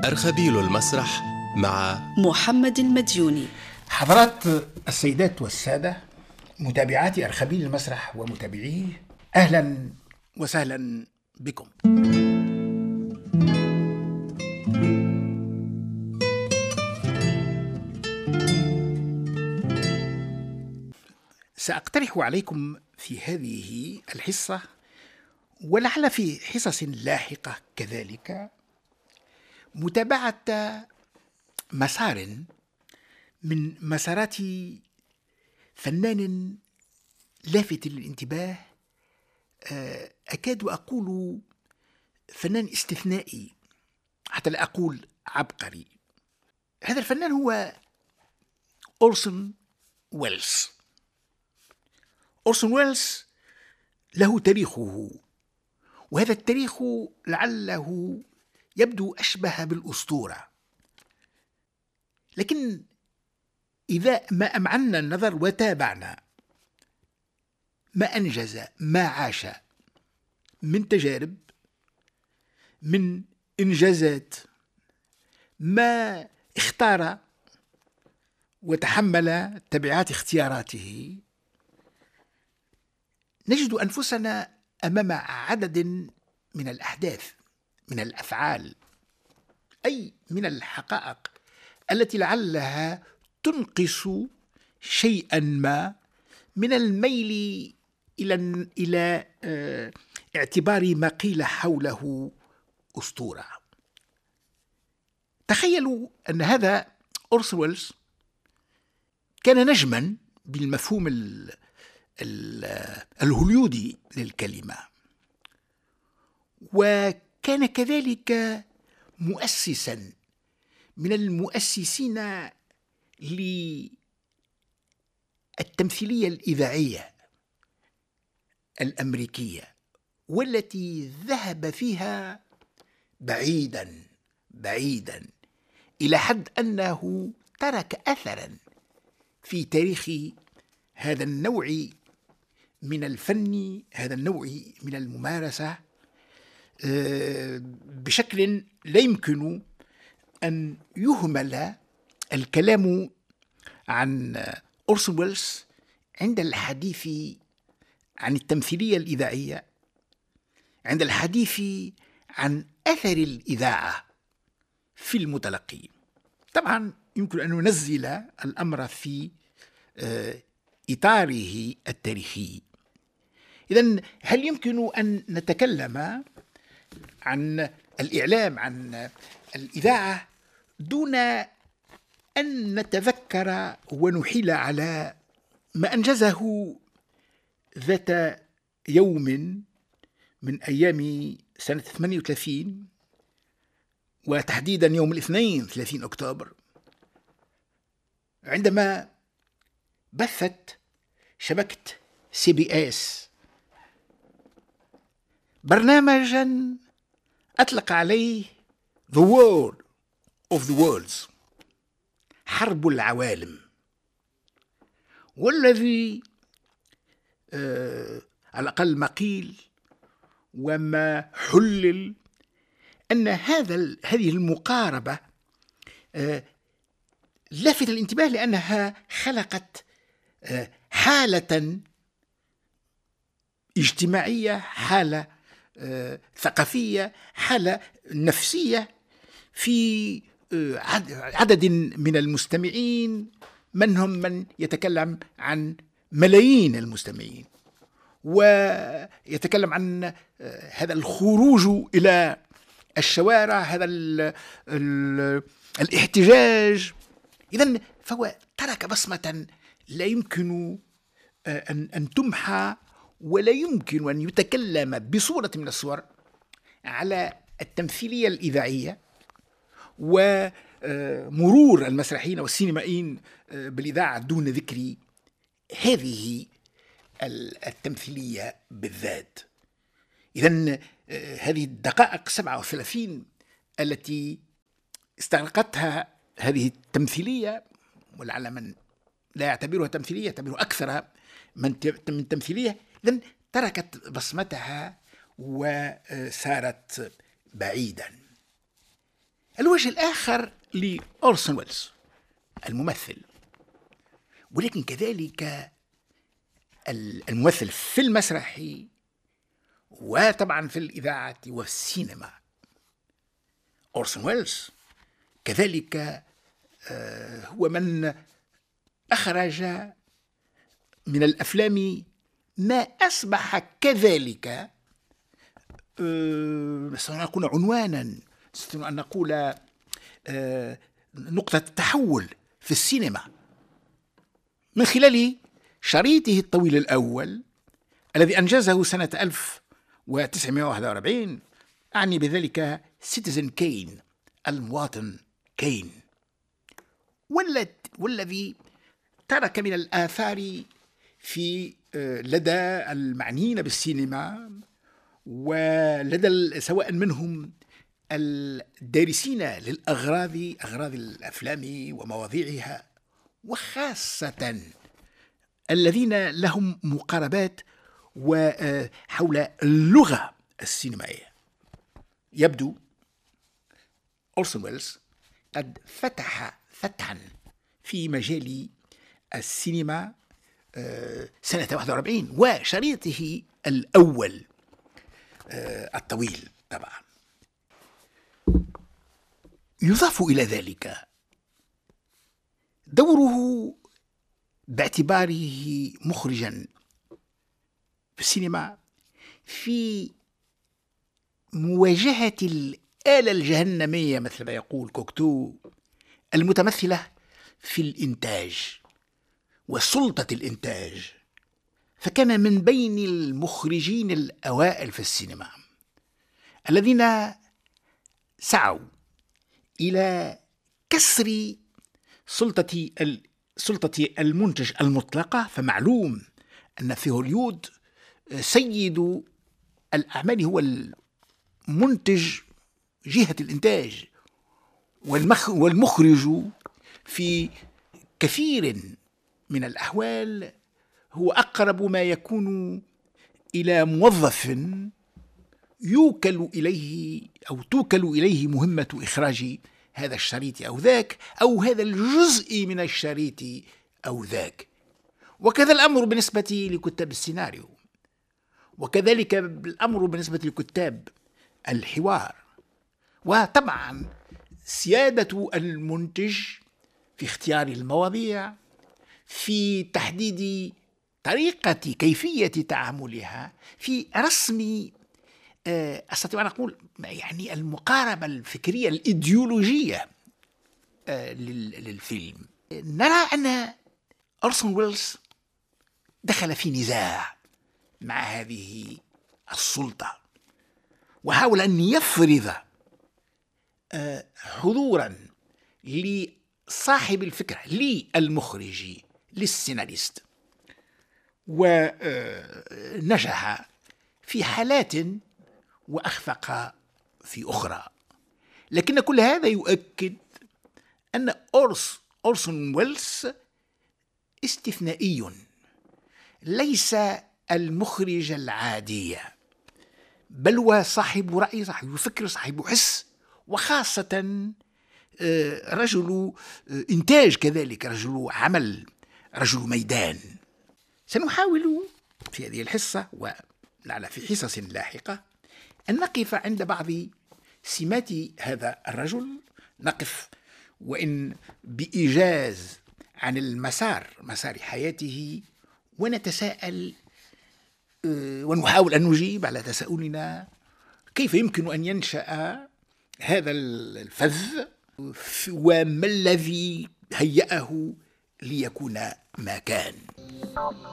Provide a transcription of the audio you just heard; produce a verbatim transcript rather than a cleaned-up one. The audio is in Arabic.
أرخبيل المسرح مع محمد المديوني. حضرات السيدات والسادة متابعات أرخبيل المسرح ومتابعيه، أهلا وسهلا بكم. سأقترح عليكم في هذه الحصة ولعل في حصص لاحقة كذلك متابعة مسار من مسارات فنان لافت للانتباه، أكاد أقول فنان استثنائي حتى لا أقول عبقري. هذا الفنان هو أورسون ويلز. أورسون ويلز له تاريخه، وهذا التاريخ لعله يبدو أشبه بالأسطورة، لكن إذا ما أمعنا النظر وتابعنا ما أنجز، ما عاش من تجارب، من إنجازات، ما اختار وتحمل تبعات اختياراته، نجد أنفسنا أمام عدد من الأحداث، من الأفعال، أي من الحقائق التي لعلها تنقص شيئا ما من الميل إلى إلى اه اعتبار ما قيل حوله أسطورة. تخيلوا أن هذا أورسون ويلز كان نجما بالمفهوم ال ال الهوليودي للكلمة، وكان كذلك مؤسسا من المؤسسين للتمثيلية الإذاعية الأمريكية، والتي ذهب فيها بعيدا بعيدا إلى حد أنه ترك أثرا في تاريخ هذا النوع من الفن، هذا النوع من الممارسة، بشكل لا يمكن أن يهمل الكلام عن أورسون ويلز عند الحديث عن التمثيلية الإذاعية، عند الحديث عن أثر الإذاعة في المتلقي. طبعا يمكن أن ننزل الأمر في إطاره التاريخي. إذن هل يمكن أن نتكلم عن الإعلام، عن الإذاعة، دون أن نتذكر ونحيل على ما أنجزه ذات يوم من أيام سنة ثمانية وثلاثين، وتحديدا يوم الاثنين ثلاثين أكتوبر، عندما بثت شبكة سي بي اس برنامجا أطلق عليه The War of the Worlds، حرب العوالم، والذي آه على الأقل ما قيل وما حلل أن هذا هذه المقاربة آه لافت الانتباه، لأنها خلقت آه حالة اجتماعية، حالة آه ثقافية، حالة نفسية في آه عدد من المستمعين، منهم من يتكلم عن ملايين المستمعين، ويتكلم عن آه هذا الخروج إلى الشوارع، هذا ال ال الاحتجاج. إذن فهو ترك بصمة لا يمكن أن, أن تمحى، ولا يمكن أن يتكلم بصورة من الصور على التمثيلية الإذاعية ومرور المسرحيين والسينمائيين بالإذاعة دون ذكر هذه التمثيلية بالذات. إذن هذه الدقائق سبعة وثلاثين التي استغرقتها هذه التمثيلية، ولعل من لا يعتبرها تمثيلية يعتبرها أكثر من تمثيلية، إذن تركت بصمتها وسارت بعيدا. الوجه الآخر لأورسون ويلز الممثل، ولكن كذلك الممثل في المسرح وطبعا في الإذاعة وفي السينما. أورسون ويلز كذلك هو من أخرج من الأفلام ما أصبح كذلك سنكون عنوانا، أن نقول نقطة تحول في السينما من خلال شريطه الطويل الأول الذي أنجزه سنة ألف وتسعمائة وواحد وأربعين، أعني بذلك سيتيزن كين، المواطن كين، والذي ترك من الآثار في لدى المعنيين بالسينما ولدى سواء منهم الدارسين للأغراض، أغراض الأفلام ومواضيعها، وخاصة الذين لهم مقاربات وحول اللغة السينمائية. يبدو أورسون ويلز قد فتح فتحا في مجال السينما سنة واحد وأربعين وشريطه الأول الطويل طبعا. يضاف إلى ذلك دوره باعتباره مخرجا في السينما في مواجهة الآلة الجهنمية مثل ما يقول كوكتو المتمثلة في الإنتاج وسلطة الإنتاج، فكان من بين المخرجين الأوائل في السينما الذين سعوا إلى كسر سلطة سلطة المنتج المطلقة. فمعلوم أن في هوليود سيد الأعمال هو المنتج جهة الإنتاج، والمخرج في كثير من الأحوال هو أقرب ما يكون إلى موظف يوكل إليه أو توكل إليه مهمة إخراج هذا الشريط أو ذاك، أو هذا الجزء من الشريط أو ذاك. وكذا الأمر بالنسبة لكتاب السيناريو، وكذلك الأمر بالنسبة لكتاب الحوار. وطبعا سيادة المنتج في اختيار المواضيع، في تحديد طريقة كيفية تعاملها، في رسم أستطيع أن أقول يعني المقاربة الفكرية الإيديولوجية للفيلم. نرى أن أورسون ويلز دخل في نزاع مع هذه السلطة، وحاول أن يفرض حضورا لصاحب الفكرة، للمخرج، للسيناريست، ونجح في حالات وأخفق في أخرى. لكن كل هذا يؤكد أن أورس أورسون ويلز استثنائي، ليس المخرج العادي، بل هو صاحب رأي، صاحب فكر، صاحب حس، وخاصة رجل إنتاج، كذلك رجل عمل، رجل ميدان. سنحاول في هذه الحصة ولعل في حصص لاحقة أن نقف عند بعض سمات هذا الرجل، نقف وإن بإيجاز عن المسار مسار حياته، ونتساءل ونحاول أن نجيب على تساؤلنا: كيف يمكن أن ينشأ هذا الفذ، وما الذي هيأه ليكون ما كان؟